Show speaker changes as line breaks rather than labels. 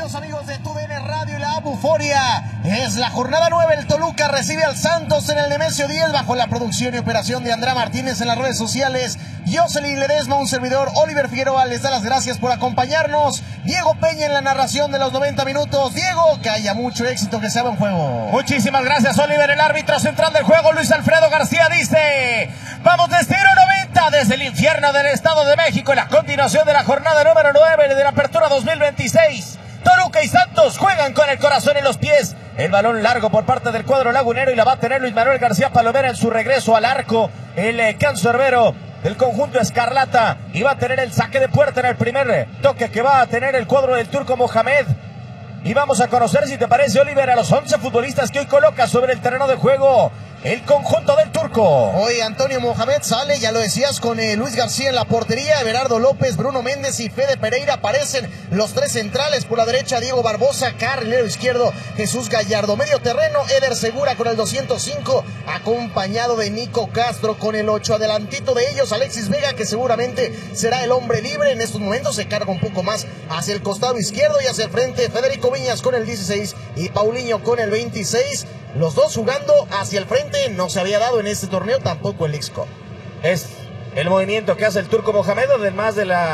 Bienvenidos amigos de TUDN Radio y la Buforia. Es la jornada 9, el Toluca recibe al Santos en el Nemesio 10 bajo la producción y operación de Andrea Martínez en las redes sociales. Jocelyn Ledesma, un servidor, Oliver Figueroa, les da las gracias por acompañarnos. Diego Peña en la narración de los 90 minutos. Diego, que haya mucho éxito, que sea buen juego.
Muchísimas gracias, Oliver. El árbitro central del juego, Luis Alfredo García, dice: vamos de 0-90 desde el infierno del Estado de México en la continuación de la jornada número 9 de la Apertura 2026. Toluca y Santos juegan con el corazón en los pies. El balón largo por parte del cuadro lagunero y la va a tener Luis Manuel García Palomera en su regreso al arco. El cancerbero del conjunto escarlata, y va a tener el saque de puerta en el primer toque que va a tener el cuadro del turco Mohamed. Y vamos a conocer, si te parece, Oliver, a los 11 futbolistas que hoy coloca sobre el terreno de juego el conjunto del turco.
Hoy Antonio Mohamed sale, ya lo decías, con Luis García en la portería. Everardo López, Bruno Méndez y Fede Pereira aparecen los tres centrales. Por la derecha, Diego Barbosa, carrilero izquierdo, Jesús Gallardo. Medio terreno, Eder Segura con el 205, acompañado de Nico Castro con el 8. Adelantito de ellos, Alexis Vega, que seguramente será el hombre libre. En estos momentos se carga un poco más hacia el costado izquierdo y hacia el frente, Federico Viñas con el 16 y Paulinho con el 26. Los dos jugando hacia el frente, no se había dado en este torneo, tampoco el Ixco.
Es el movimiento que hace el turco Mohamed, además de la